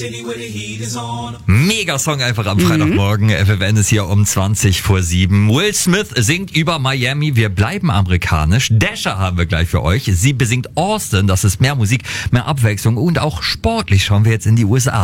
Mega Song einfach am Freitagmorgen. FFN ist hier um 7:20. Will Smith singt über Miami. Wir bleiben amerikanisch. Dasher haben wir gleich für euch. Sie besingt Austin. Das ist mehr Musik, mehr Abwechslung und auch sportlich schauen wir jetzt in die USA.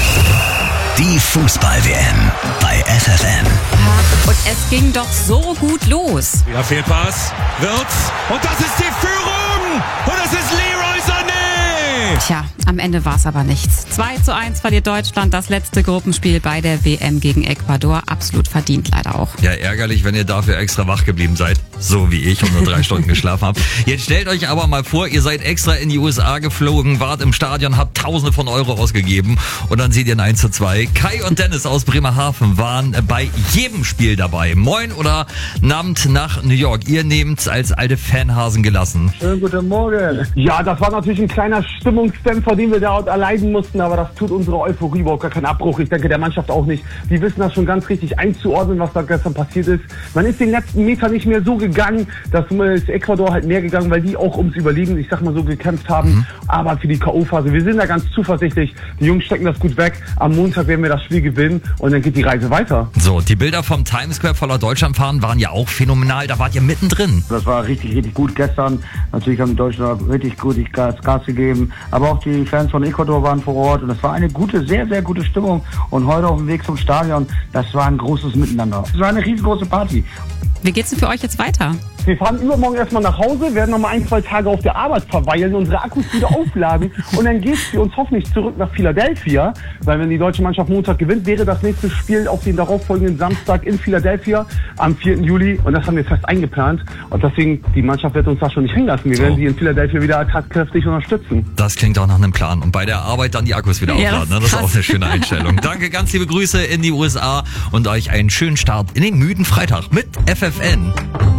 Die Fußball-WM bei FFN. Und es ging doch so gut los. Ja, Fehlpass. Wirtz. Und das ist die Führung. Und es ist Leroy Sané. Tja, am Ende war es aber nichts. 2:1 verliert Deutschland das letzte Gruppenspiel bei der WM gegen Ecuador. Absolut verdient leider auch. Ja, ärgerlich, wenn ihr dafür extra wach geblieben seid. So wie ich und nur 3 Stunden geschlafen habt. Jetzt stellt euch aber mal vor, ihr seid extra in die USA geflogen, wart im Stadion, habt Tausende von Euro ausgegeben und dann seht ihr ein 1:2. Kai und Dennis aus Bremerhaven waren bei jedem Spiel dabei. Moin oder Abend nach New York. Ihr nehmt's als alte Fanhasen gelassen. Schönen guten Morgen. Ja, das war natürlich ein kleiner Stimmungsdämpfer, den wir da erleiden mussten, aber das tut unsere Euphorie überhaupt gar keinen Abbruch. Ich denke, der Mannschaft auch nicht. Die wissen das schon ganz richtig einzuordnen, was da gestern passiert ist. Man ist den letzten Meter nicht mehr so gegangen, das ist Ecuador halt mehr gegangen, weil die auch ums Überleben, ich sag mal so, gekämpft haben. Aber für die K.O.-Phase, wir sind da ganz zuversichtlich. Die Jungs stecken das gut weg. Am Montag werden wir das Spiel gewinnen und dann geht die Reise weiter. So, die Bilder vom Times Square voller Deutschland fahren waren ja auch phänomenal. Da wart ihr mittendrin. Das war richtig, richtig gut gestern. Natürlich haben die Deutschen richtig gut Gas gegeben. Aber auch die Fans von Ecuador waren vor Ort. Und das war eine gute, sehr, sehr gute Stimmung. Und heute auf dem Weg zum Stadion, das war ein großes Miteinander. Es war eine riesengroße Party. Wie geht's denn für euch jetzt weiter? Wir fahren übermorgen erstmal nach Hause, werden nochmal 1-2 Tage auf der Arbeit verweilen, unsere Akkus wieder aufladen und dann geht's für uns hoffentlich zurück nach Philadelphia, weil wenn die deutsche Mannschaft Montag gewinnt, wäre das nächste Spiel auf den darauffolgenden Samstag in Philadelphia am 4. Juli und das haben wir fest eingeplant und deswegen, die Mannschaft wird uns da schon nicht hängen lassen. Wir werden sie in Philadelphia wieder tatkräftig unterstützen. Das klingt auch nach einem Plan und bei der Arbeit dann die Akkus wieder aufladen. Das ist auch eine schöne Einstellung. Danke, ganz liebe Grüße in die USA und euch einen schönen Start in den müden Freitag mit FFN.